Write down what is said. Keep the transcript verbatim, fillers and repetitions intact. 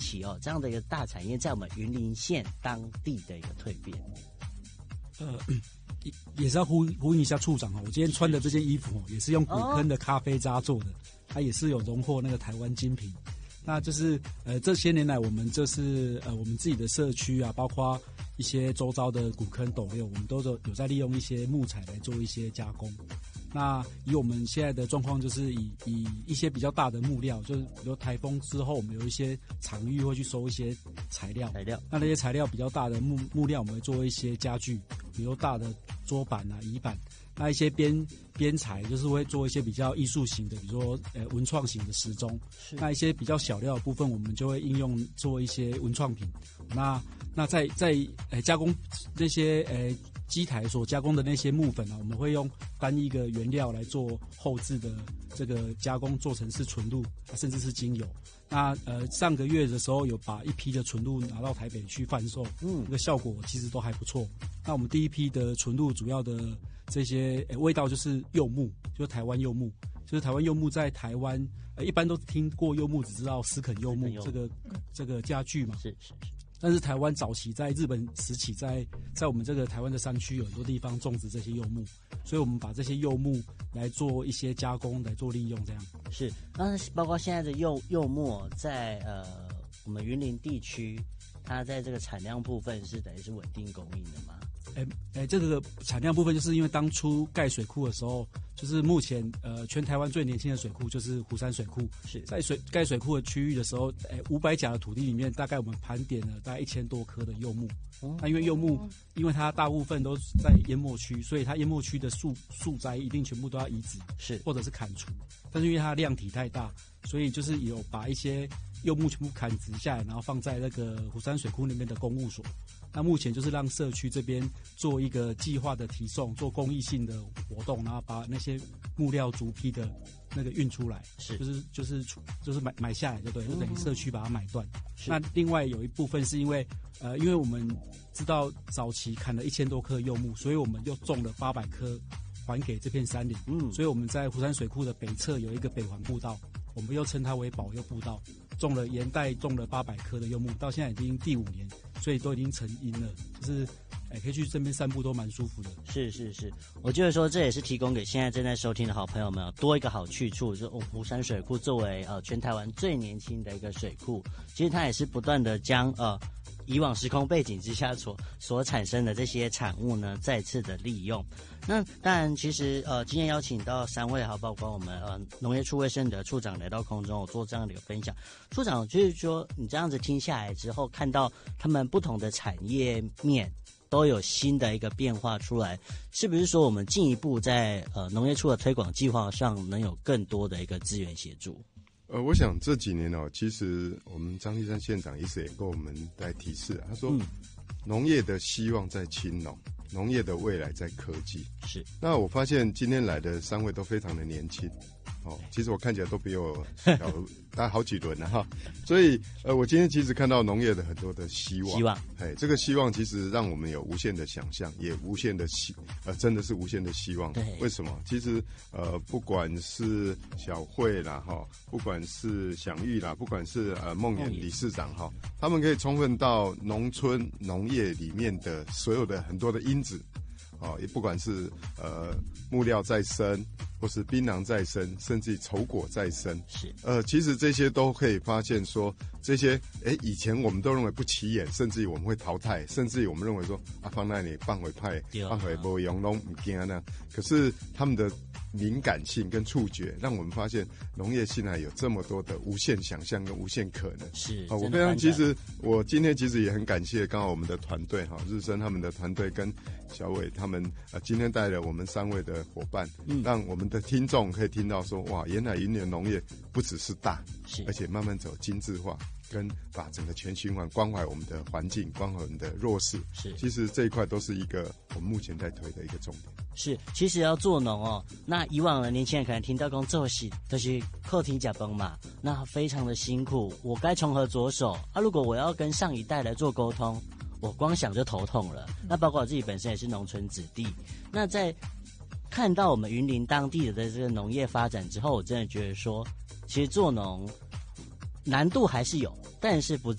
期哦这样的一个大产业在我们云林县当地的一个蜕变？ 呃，也也是要呼呼应一下处长哦，我今天穿的这件衣服哦，也是用古坑的咖啡渣做的，它也是有荣获那个台湾精品。那就是呃这些年来，我们就是呃我们自己的社区啊，包括一些周遭的古坑斗六，我们都有有在利用一些木材来做一些加工。那以我们现在的状况，就是以以一些比较大的木料，就是比如台风之后，我们有一些场域会去收一些材料， 材料， 那那些材料比较大的木木料，我们会做一些家具，比如大的桌板啊、椅板。那一些边边材就是会做一些比较艺术型的，比如说呃文创型的时钟。那一些比较小料的部分，我们就会应用做一些文创品。那那在在呃加工那些呃机台所加工的那些木粉呢、啊，我们会用单一个原料来做后置的这个加工，做成是纯露，甚至是精油。那呃上个月的时候有把一批的纯露拿到台北去贩售，嗯，这个效果其实都还不错。那我们第一批的纯露主要的这些诶味道就是柚木，就是台湾柚木，就是台湾柚木在台湾呃一般都听过柚木，只知道斯肯柚木这个这个家具嘛， 是是是。 但是台湾早期在日本时期在，在在我们这个台湾的山区有很多地方种植这些柚木，所以我们把这些柚木来做一些加工，来做利用，这样是。那包括现在的柚柚木在呃我们云林地区，它在这个产量部分是等于是稳定供应的吗？ 哎哎，这个产量部分就是因为当初盖水库的时候，就是目前呃全台湾最年轻的水库就是湖山水库，是在水盖水库的区域的时候，哎五百甲的土地里面，大概我们盘点了大概一千多棵的柚木。哦、那因为柚木，因为它大部分都在淹没区，所以它淹没区的树树栽一定全部都要移植，是或者是砍除。但是因为它量体太大，所以就是有把一些柚木全部砍植下来，然后放在那个湖山水库那边的公务所。那目前就是让社区这边做一个计划的提送，做公益性的活动，然后把那些木料竹坯的那个运出来，是就是就是就是买买下来就对，就等于社区把它买断。那另外有一部分是因为呃，因为我们知道早期砍了一千多棵柚木，所以我们又种了八百棵还给这片山林。嗯，所以我们在湖山水库的北侧有一个北环步道，我们又称它为保柚步道，种了沿带种了八百棵的柚木，到现在已经第五年。所以都已经成荫了，就是哎，可以去这边散步都蛮舒服的。 是是是，我觉得说这也是提供给现在正在收听的好朋友们多一个好去处，就是哦，湖山水库作为呃全台湾最年轻的一个水库，其实它也是不断的将呃以往时空背景之下所所产生的这些产物呢再次的利用。那当然，其实呃今天邀请到三位，还有包括我们呃农业处卫生的处长来到空中，我做这样的一个分享。处长就是说，你这样子听下来之后，看到他们不同的产业面都有新的一个变化出来，是不是说我们进一步在呃农业处的推广计划上能有更多的一个资源协助？ 呃，我想这几年哦，其实我们张立山县长一直也跟我们在提示，他说，嗯、农业的希望在青农，农业的未来在科技。是。那我发现今天来的三位都非常的年轻。哦，其实我看起来都比我小大概好几轮了哈，所以呃，我今天其实看到农业的很多的希望，希望，哎，这个希望其实让我们有无限的想象，也无限的希，呃，真的是无限的希望。对，为什么？其实呃，不管是小慧啦哈，不管是享誉啦，不管是呃梦妍理事长哈，他们可以充分到农村农业里面的所有的很多的因子。哦，也不管是呃木料再生，或是槟榔再生，甚至丑果再生，是呃，其实这些都可以发现说，这些哎以前我们都认为不起眼，甚至于我们会淘汰，甚至于我们认为说啊放那里放回派，放回不用拢唔惊那，可是他们的敏感性跟触觉，让我们发现农业现在有这么多的无限想象跟无限可能。是啊、哦，我非常其实我今天其实也很感谢刚好我们的团队哈，日升他们的团队跟小伟他们呃今天带了我们三位的伙伴，嗯，让我们的听众可以听到说哇，原来云林农业不只是大，是而且慢慢走精致化。跟把整个全循环关怀我们的环境，关怀我们的弱势，是其实这一块都是一个我们目前在推的一个重点。 是，其实要做农哦，那以往的年轻人可能听到讲做事都是靠天吃饭嘛，那非常的辛苦，我该从何着手啊？如果我要跟上一代来做沟通，我光想就头痛了。那包括我自己本身也是农村子弟，那在看到我们云林当地的这个农业发展之后，我真的觉得说，其实做农难度还是有，但是不